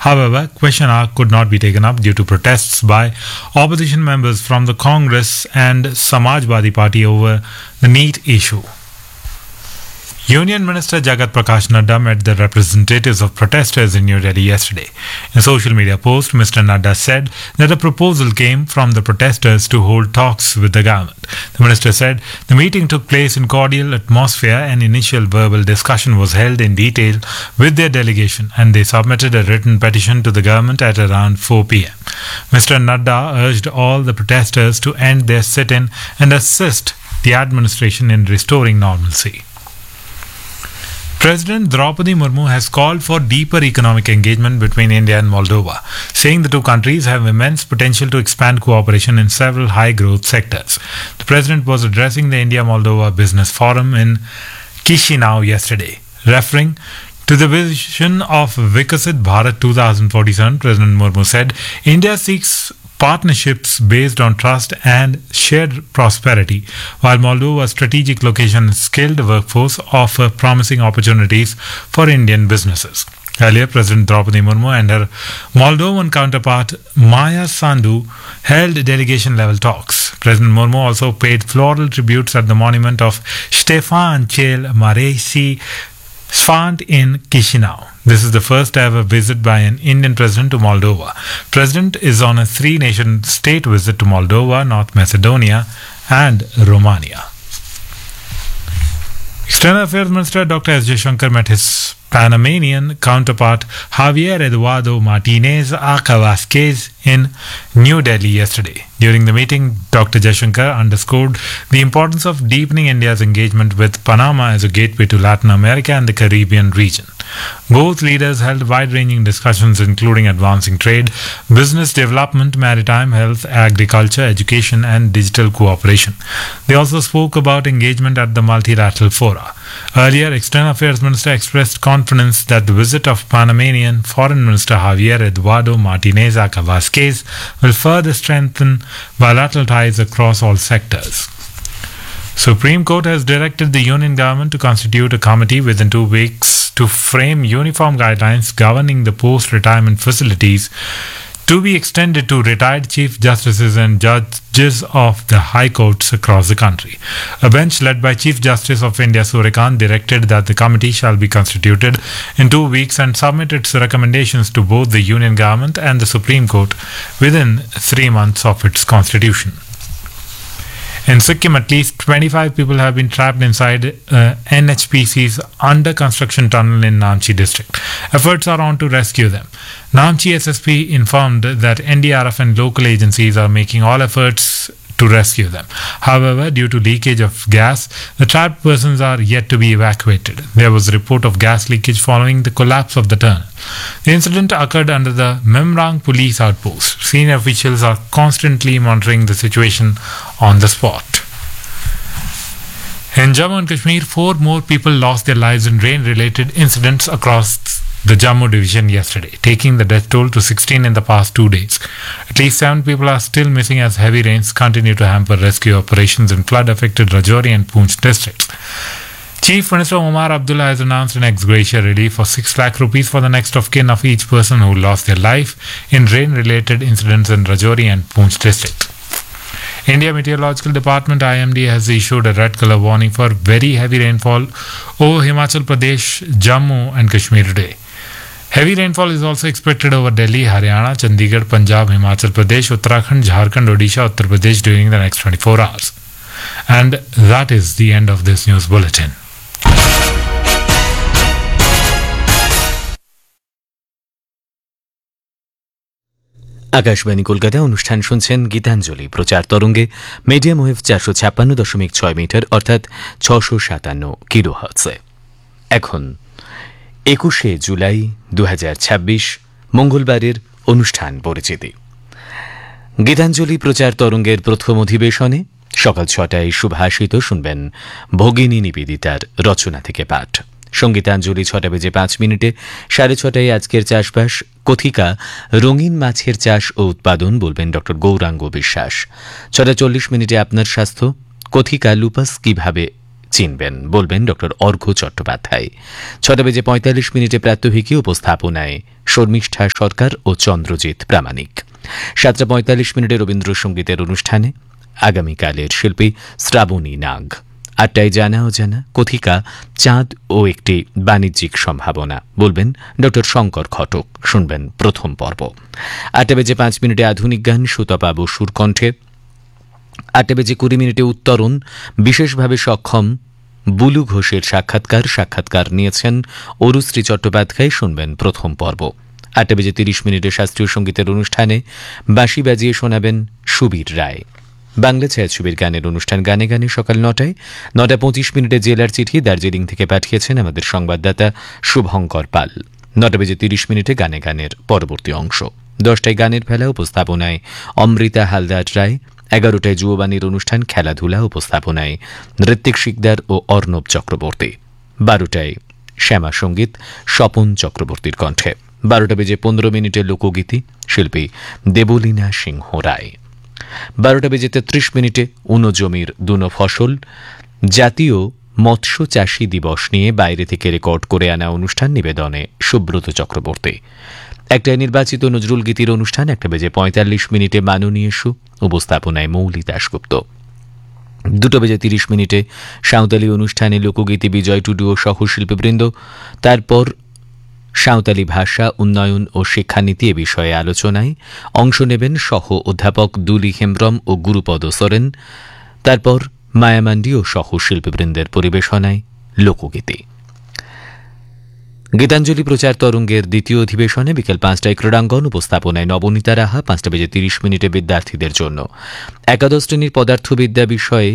However, question hour could not be taken up due to protests by opposition members from the Congress and Samajwadi Party over the NEET issue. Union Minister Jagat Prakash Nadda met the representatives of protesters in New Delhi yesterday. In a social media post, Mr. Nadda said that a proposal came from the protesters to hold talks with the government. The minister said the meeting took place in cordial atmosphere and initial verbal discussion was held in detail with their delegation, and they submitted a written petition to the government at around 4 p.m. Mr. Nadda urged all the protesters to end their sit-in and assist the administration in restoring normalcy. President Draupadi Murmu has called for deeper economic engagement between India and Moldova, saying the two countries have immense potential to expand cooperation in several high-growth sectors. The president was addressing the India-Moldova Business Forum in Chisinau yesterday. Referring to the vision of Vikasit Bharat 2047, President Murmu said, India seeks partnerships based on trust and shared prosperity, while Moldova's strategic location and skilled workforce offer promising opportunities for Indian businesses. Earlier, President Draupadi Murmu and her Moldovan counterpart Maya Sandu held delegation-level talks. President Murmu also paid floral tributes at the monument of Ștefan cel Mare Sfant in Chisinau. This is the first ever visit by an Indian president to Moldova. President is on a three-nation state visit to Moldova, North Macedonia, and Romania. External Affairs Minister Dr. S. Jaishankar met his Panamanian counterpart Javier Eduardo Martinez Aca Vasquez in New Delhi yesterday. During the meeting, Dr. Jaishankar underscored the importance of deepening India's engagement with Panama as a gateway to Latin America and the Caribbean region. Both leaders held wide-ranging discussions including advancing trade, business development, maritime, health, agriculture, education and digital cooperation. They also spoke about engagement at the multilateral fora. Earlier, External Affairs Minister expressed confidence that the visit of Panamanian Foreign Minister Javier Eduardo Martinez Aca Vasquez will further strengthen bilateral ties across all sectors. Supreme Court has directed the Union government to constitute a committee within 2 weeks to frame uniform guidelines governing the post-retirement facilities to be extended to retired Chief Justices and judges of the High Courts across the country. A bench led by Chief Justice of India Suryakant directed that the committee shall be constituted in 2 weeks and submit its recommendations to both the Union government and the Supreme Court within 3 months of its constitution. In Sikkim, at least 25 people have been trapped inside NHPC's under-construction tunnel in Namchi district. Efforts are on to rescue them. Namchi SSP informed that NDRF and local agencies are making all efforts to rescue them. However, due to leakage of gas, the trapped persons are yet to be evacuated. There was a report of gas leakage following the collapse of the tunnel. The incident occurred under the Memrang police outpost. Senior officials are constantly monitoring the situation on the spot. In Jammu and Kashmir, 4 more people lost their lives in rain-related incidents across the Jammu division yesterday, taking the death toll to 16 in the past 2 days. At least 7 people are still missing as heavy rains continue to hamper rescue operations in flood-affected Rajouri and Poonch districts. Chief Minister Omar Abdullah has announced an ex gratia relief for 6 lakh rupees for the next of kin of each person who lost their life in rain-related incidents in Rajouri and Poonch districts. India Meteorological Department IMD has issued a red color warning for very heavy rainfall over Himachal Pradesh, Jammu and Kashmir today. Heavy rainfall is also expected over Delhi, Haryana, Chandigarh, Punjab, Himachal Pradesh, Uttarakhand, Jharkhand, Odisha, Uttar Pradesh during the next 24 hours. And that is the end of this news bulletin. Akashvani Kolkata অনুষ্ঠান শুনছেন গীতাঞ্জলি প্রচার তরঙ্গে medium wave 456.6 metre অর্থাৎ 657 কিলোহার্টজে। এখন 21শে জুলাই 2026 মঙ্গলবারের অনুষ্ঠান পরিচিতি। গীতাঞ্জলি প্রচার তরঙ্গের প্রথম অধিবেশনে সকাল 6টায় সুভাষিত শুনবেন ভগিনী নিবেদিতার রচনা থেকে পাঠ। সঙ্গীতাঞ্জলি 6:05 6:30 আজকের চাষবাস কথিকা রঙিন মাছের চাষ ও উৎপাদন বলবেন ড গৌরাঙ্গ বিশ্বাস। 6:40 আপনার স্বাস্থ্য কথিকা লুপাস কিভাবে চিনবেন, বলবেন ডক্টর অর্ঘ্য চট্টোপাধ্যায়। 6:45 প্রাত্যহিকী, উপস্থাপনায় শর্মিষ্ঠা সরকার ও চন্দ্রজিৎ প্রামাণিক। 7:45 রবীন্দ্রসঙ্গীতের অনুষ্ঠানে আগামীকালের শিল্পী শ্রাবণী নাগ। 8টায় জানা অজানা, কথিকা চাঁদ ও একটি বাণিজ্যিক সম্ভাবনা, বলবেন ডক্টর শঙ্কর ঘটক, শুনবেন প্রথম পর্ব। 8:05 আধুনিক গান সুতপা বসুর কণ্ঠে। 8:20 উত্তরণ, বিশেষভাবে সক্ষম বুলু ঘোষের সাক্ষাৎকার নিয়েছেন অরুশ্রী চট্টোপাধ্যায়, শুনবেন প্রথম পর্ব। 8:30 শাস্ত্রীয় সঙ্গীতের অনুষ্ঠানে বাঁশি বাজিয়ে শোনাবেন সুবীর রায়। বাংলা ছায়াছবির গানের অনুষ্ঠান গানে গানে সকাল 9টায়। 9:25 জেলার চিঠি দার্জিলিং থেকে পাঠিয়েছেন আমাদের সংবাদদাতা শুভঙ্কর পাল। 9:30 গানে গানের পরবর্তী অংশ। 10টায় গানের ফেলা, উপস্থাপনায় অমৃতা হালদার রায়। 11টায় যুববাণীর অনুষ্ঠান খেলাধুলা, উপস্থাপনায় ঋত্বিক শিকদার ও অর্ণব চক্রবর্তী। 12টায় শ্যামা সঙ্গীত স্বপন চক্রবর্তীর কণ্ঠে। 12:15 লোকগীতি, শিল্পী দেবলীনা সিংহ রায়। 12:33 উনো জমির দুনো ফসল, জাতীয় মৎস্য চাষী দিবস নিয়ে বাইরে থেকে রেকর্ড করে আনা অনুষ্ঠান, নিবেদনে সুব্রত চক্রবর্তী। 1টায় নির্বাচিত নজরুল গীতির অনুষ্ঠান। 1:45 মাননীয় সু, উপস্থাপনায় মৌলি দাশগুপ্ত। 2:30 সাঁওতালি অনুষ্ঠানে লোকগীতি বিজয় টুডু ও সহশিল্পীবৃন্দ। তারপর সাঁওতালি ভাষা উন্নয়ন ও শিক্ষানীতি এ বিষয়ে আলোচনায় অংশ নেবেন সহ অধ্যাপক দুলি হেমব্রম ও গুরুপদ সোরেন। তারপর মায়ামান্ডি ও সহশিল্পীবৃন্দের পরিবেশনায় লোকগীতি। গীতাঞ্জলি প্রচার তরঙ্গের দ্বিতীয় অধিবেশনে বিকেল 5টায় ক্রীড়াঙ্গন, উপস্থাপনায় নবনীতা রাহা। 5:30 বিদ্যার্থীদের জন্য একাদশ শ্রেণীর পদার্থবিদ্যা বিষয়ে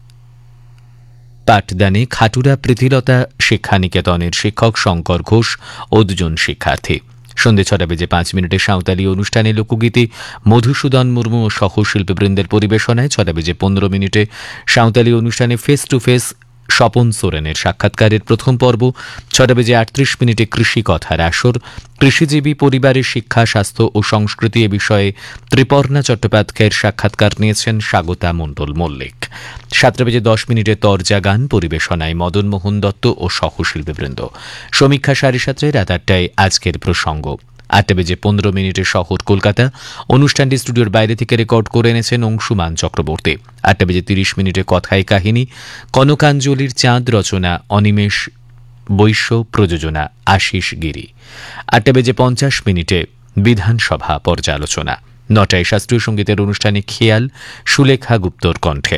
পাঠদানে খাটুরা প্রীতিলতা শিক্ষানিকেতনের শিক্ষক শঙ্কর ঘোষ ও 2 জন শিক্ষার্থী। সন্ধ্যে 6:05 সাঁওতালি অনুষ্ঠানে লোকগীতি মধুসূদন মুর্মু ও সহশিল্পীবৃন্দের পরিবেশনায়। 6:15 সাঁওতালি অনুষ্ঠানে ফেস টু ফেস স্বপন সোরেনের সাক্ষাৎকারের প্রথম পর্ব। 6:38 কৃষি কথার আসর, কৃষিজীবী পরিবারের শিক্ষা, স্বাস্থ্য ও সংস্কৃতি এ বিষয়ে ত্রিপর্ণা চট্টোপাধ্যায়ের সাক্ষাৎকার নিয়েছেন স্বাগতা মণ্ডল মল্লিক। 7:10 তরজা গান, পরিবেশনায় মদন মোহন দত্ত ও সহশিল্পীবৃন্দ। সমীক্ষা 7:30। রাত 8টায় আজকের প্রসঙ্গ। 8:15 শহর কলকাতা, অনুষ্ঠানটি স্টুডিওর বাইরে থেকে রেকর্ড করে এনেছেন অংশুমান চক্রবর্তী। 8:30 কথায় কাহিনী, কনকাঞ্জলির চাঁদ, রচনা অনিমেষ বৈশ্য, প্রযোজনা আশিস গিরি। 8:50 বিধানসভা পর্যালোচনা। 9টায় শাস্ত্রীয় সঙ্গীতের অনুষ্ঠানে খেয়াল, সুলেখা গুপ্তর কণ্ঠে।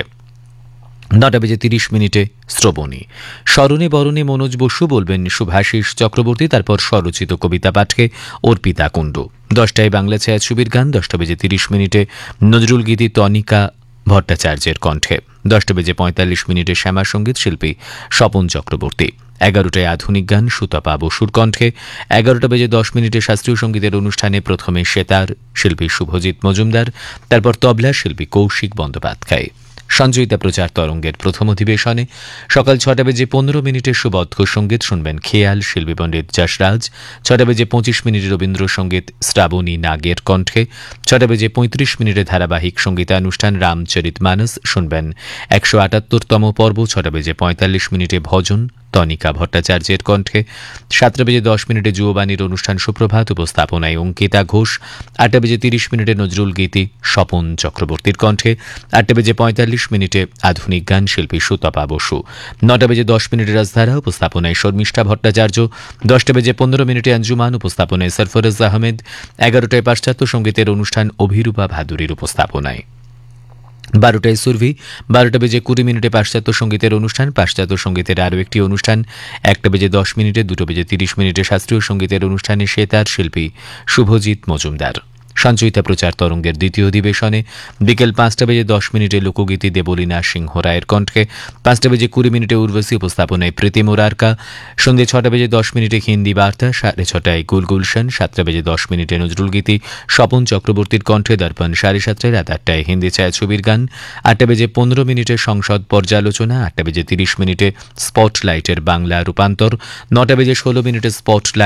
9:30 শ্রবণী, স্মরণে বরণে মনোজ বসু, বলবেন শুভাশিস চক্রবর্তী। তারপর স্বরচিত কবিতা পাঠকে অর্পিতা কুণ্ডু। 10টায় বাংলা ছায়াছবির গান। 10:30 নজরুল গীতি তনিকা ভট্টাচার্যের কণ্ঠে। 10:45 শ্যামা সঙ্গীত, শিল্পী স্বপন চক্রবর্তী। 11টায় আধুনিক গান সুতপা বসুর কণ্ঠে। 11:10 শাস্ত্রীয় সঙ্গীতের অনুষ্ঠানে প্রথমে সেতার, শিল্পী শুভজিৎ মজুমদার। তারপর তবলা, শিল্পী কৌশিক বন্দ্যোপাধ্যায়। সঞ্চয়িতা প্রচার তরঙ্গের প্রথম অধিবেশনে সকাল 6:15 সুবদ্ধ সঙ্গীত, শুনবেন খেয়াল, শিল্পী পণ্ডিত যশরাজ। 6:25 রবীন্দ্রসঙ্গীত শ্রাবণী নাগের কণ্ঠে। 6:35 ধারাবাহিক সঙ্গীতানুষ্ঠান রামচরিত মানস, শুনবেন 178তম পর্ব। 6:45 ভজন তনিকা ভট্টাচার্যের কণ্ঠে। 7:10 যুববাণীর অনুষ্ঠান সুপ্রভাত, উপস্থাপনায় অঙ্কিতা ঘোষ। 8:30 নজরুল গীতি স্বপন চক্রবর্তীর কণ্ঠে। 8:45 আধুনিক গান, শিল্পী সুতপা বসু। 9:10 রাজধারা, উপস্থাপনায় শর্মিষ্ঠা ভট্টাচার্য। 10:15 আঞ্জুমান, উপস্থাপনায় সরফরাজ আহমেদ। 11টায় পাশ্চাত্য সঙ্গীতের অনুষ্ঠান অভিরূপা ভাদুরীর উপস্থাপনায়। 12টায় সুরভি। 12:20 পাশ্চাত্য সঙ্গীতের অনুষ্ঠান, পাশ্চাত্য সঙ্গীতের আরও একটি অনুষ্ঠান। 1:10 2:30 শাস্ত্রীয় সঙ্গীতের অনুষ্ঠানে সেতার, শিল্পী শুভজিৎ মজুমদার। সঞ্চয়িতা প্রচার তরঙ্গের দ্বিতীয় অধিবেশনে বিকেল 5:10 লোকগীতি দেবলীনা সিংহ রায়ের কণ্ঠে। 5:20 উর্বশী, উপস্থাপনায় প্রীতি মোরারকা। সন্ধ্যে 6:10 হিন্দি বার্তা। 6:30 গুলগুলশন। 7:10 নজরুল গীতি স্বপন চক্রবর্তীর কণ্ঠে। দর্পণ 7:30। রাত 8টায় হিন্দি ছায়াছবির গান। 8:15 সংসদ পর্যালোচনা। 8:30 স্পটলাইটের বাংলা রূপান্তর। 9:16 স্পটলাইট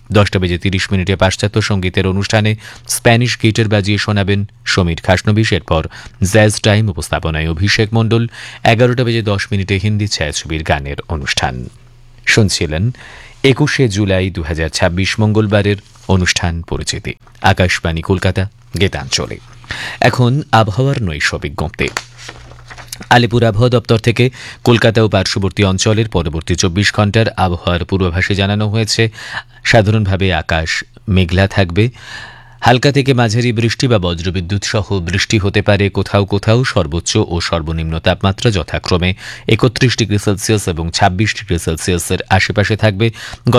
10:30 পাশ্চাত্য সঙ্গীতের অনুষ্ঠানে স্প্যানিশ গিটার বাজিয়ে শোনাবেন সমীর খাসনবিশ। এরপর জ্যাজ টাইম উপস্থাপনায় অভিষেক মণ্ডল। 11:10 হিন্দি ছায়াছবির গানের অনুষ্ঠান শুনছিলেন। 21শে জুলাই 2026 মঙ্গলবারের অনুষ্ঠান পরিচিতি। আকাশবাণী কলকাতা, গীতাঞ্জলি। এখন আবহাওয়ার নৈশ বিজ্ঞপ্তি। আলিপুর আবহাওয়া দপ্তর থেকে কলকাতা ও পার্শ্ববর্তী অঞ্চলের পরবর্তী 24 ঘন্টার আবহাওয়ার পূর্বাভাসে জানানো হয়েছে, সাধারণভাবে আকাশ মেঘলা থাকবে। হালকা থেকে মাঝারি বৃষ্টি বা বজ্রবিদ্যুৎ সহ বৃষ্টি হতে পারে। কোথাও কোথাও সর্বোচ্চ ও সর্বনিম্ন তাপমাত্রা যথাক্রমে 31 ডিগ্রি সেলসিয়াস এবং 26 ডিগ্রি সেলসিয়াসের আশেপাশে থাকবে।